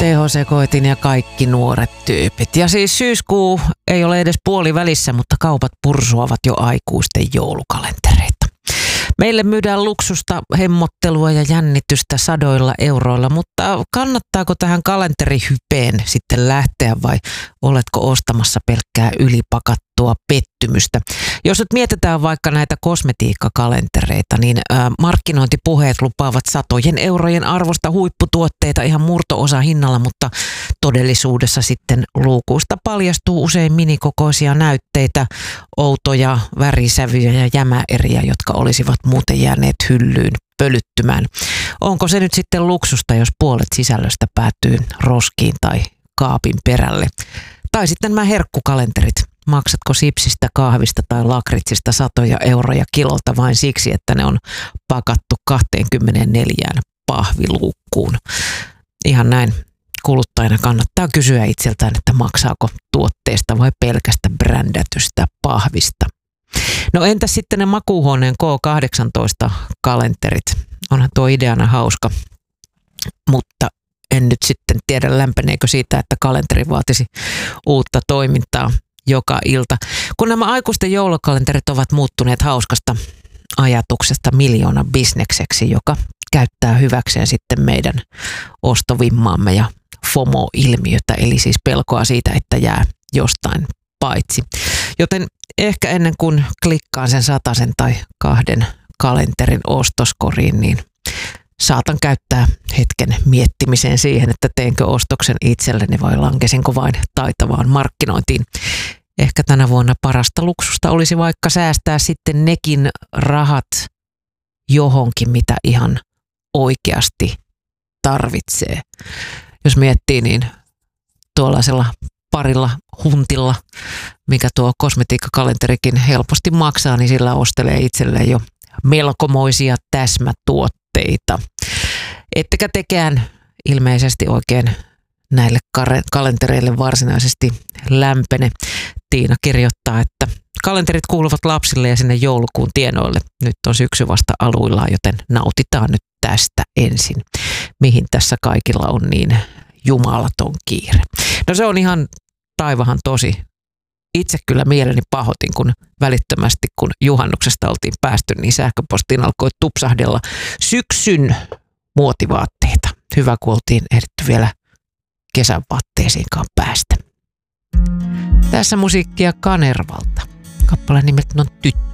tehosekoitin ja kaikki nuoret tyypit. Ja siis syyskuu ei ole edes puolivälissä, mutta kaupat pursuavat jo aikuisten joulukalentereita. Meille myydään luksusta, hemmottelua ja jännitystä sadoilla euroilla, mutta kannattaako tähän kalenterihypeen sitten lähteä vai oletko ostamassa pelkkää ylipakattua pettymystä? Jos nyt mietitään vaikka näitä kosmetiikkakalentereita, niin markkinointipuheet lupaavat satojen eurojen arvosta huipputuotteita ihan murto-osa hinnalla, mutta todellisuudessa sitten luukuista paljastuu usein minikokoisia näytteitä, outoja värisävyjä ja jämäeriä, jotka olisivat muuten jääneet hyllyyn pölyttymään. Onko se nyt sitten luksusta, jos puolet sisällöstä päätyy roskiin tai kaapin perälle? Tai sitten nämä herkkukalenterit. Maksatko sipsistä, kahvista tai lakritsista satoja euroja kilolta vain siksi, että ne on pakattu 24 pahviluukkuun? Ihan näin kuluttajana kannattaa kysyä itseltään, että maksaako tuotteesta vai pelkästä brändätystä pahvista. No entäs sitten ne makuuhuoneen K18-kalenterit? Onhan tuo ideana hauska, mutta en nyt sitten tiedä lämpeneekö siitä, että kalenteri vaatisi uutta toimintaa joka ilta. Kun nämä aikuisten joulukalenterit ovat muuttuneet hauskasta ajatuksesta miljoona bisnekseksi, joka käyttää hyväkseen sitten meidän ostovimmaamme ja FOMO-ilmiötä, eli siis pelkoa siitä, että jää jostain paitsi. Joten ehkä ennen kuin klikkaan sen 100 tai 2 kalenterin ostoskoriin, niin saatan käyttää hetken miettimiseen siihen, että teenkö ostoksen itselleni vai lankesinko vain taitavaan markkinointiin. Ehkä tänä vuonna parasta luksusta olisi vaikka säästää sitten nekin rahat johonkin, mitä ihan oikeasti tarvitsee. Jos miettii, niin tuollaisella parilla huntilla, mikä tuo kosmetiikkakalenterikin helposti maksaa, niin sillä ostelee itselleen jo melkomoisia täsmätuotteita. Ettekä tekään ilmeisesti oikein näille kalentereille varsinaisesti lämpene. Tiina kirjoittaa, että kalenterit kuuluvat lapsille ja sinne joulukuun tienoille. Nyt on syksy vasta aluillaan, joten nautitaan nyt tästä ensin. Mihin tässä kaikilla on niin jumalaton kiire? No se on ihan taivahan tosi. Itse kyllä mieleni pahoitin, kun välittömästi kun juhannuksesta oltiin päästy, niin sähköpostiin alkoi tupsahdella syksyn muotivaatteita. Hyvä, kun oltiin ehditty vielä kesän vaatteisiinkaan päästä. Tässä musiikkia Kanervalta. Kappaleen nimeltä on Tyttö.